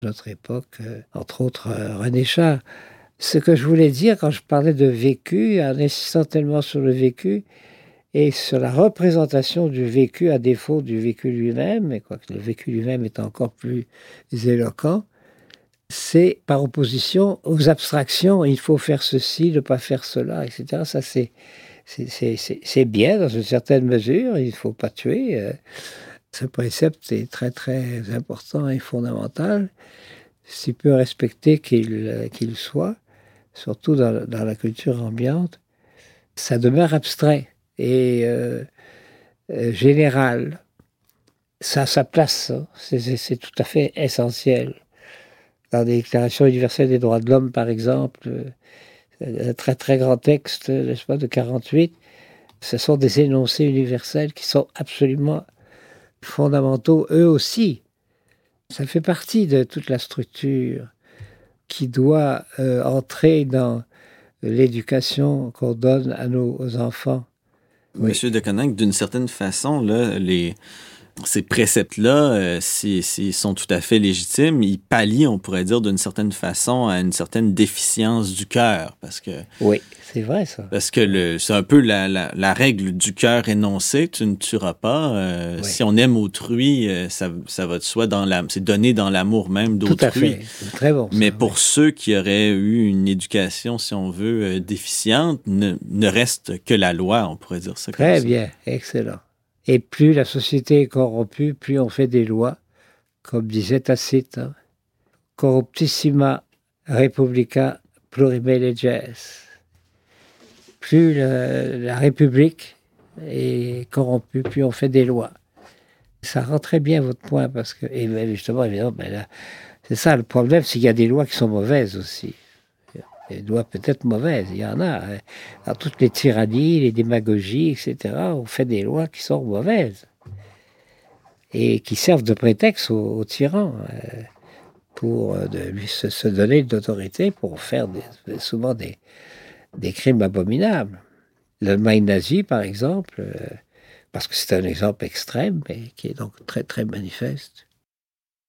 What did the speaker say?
notre époque, entre autres René Char. Ce que je voulais dire quand je parlais de vécu, en insistant tellement sur le vécu et sur la représentation du vécu à défaut du vécu lui-même, et quoique le vécu lui-même est encore plus éloquent, c'est par opposition aux abstractions, il faut faire ceci, ne pas faire cela, etc. Ça, c'est bien dans une certaine mesure, il ne faut pas tuer. Ce précepte est très très important et fondamental, si peu respecté qu'il soit, surtout dans la culture ambiante. Ça demeure abstrait et général. Ça a sa place, hein. C'est tout à fait essentiel. Dans la Déclaration universelle des droits de l'homme, par exemple, un très très grand texte, n'est-ce pas, de 48, ce sont des énoncés universels qui sont absolument fondamentaux, eux aussi. Ça fait partie de toute la structure qui doit entrer dans l'éducation qu'on donne à nos enfants. Monsieur de Coninck, d'une certaine façon, là, ces préceptes-là, s'ils sont tout à fait légitimes, ils pallient, on pourrait dire, d'une certaine façon, à une certaine déficience du cœur. Parce que, oui, c'est vrai ça. Parce que c'est un peu la règle du cœur énoncée, tu ne tueras pas. Oui. Si on aime autrui, ça va de soi, c'est donné dans l'amour même d'autrui. Tout à fait, c'est très bon. Mais pour ceux qui auraient eu une éducation, si on veut, déficiente, ne reste que la loi, on pourrait dire ça. Très bien, excellent. Et plus la société est corrompue, plus on fait des lois, comme disait Tacite, hein. Corruptissima republica plurime leges. Plus la République est corrompue, plus on fait des lois. Ça rend très bien votre point, parce que, et justement, évidemment, là, c'est ça le problème, c'est qu'il y a des lois qui sont mauvaises aussi. Des lois peut-être mauvaises, il y en a. Dans toutes les tyrannies, les démagogies, etc., on fait des lois qui sont mauvaises et qui servent de prétexte aux tyrans pour lui se donner de l'autorité pour faire souvent des crimes abominables. L'Allemagne nazie, par exemple, parce que c'est un exemple extrême, mais qui est donc très, très manifeste.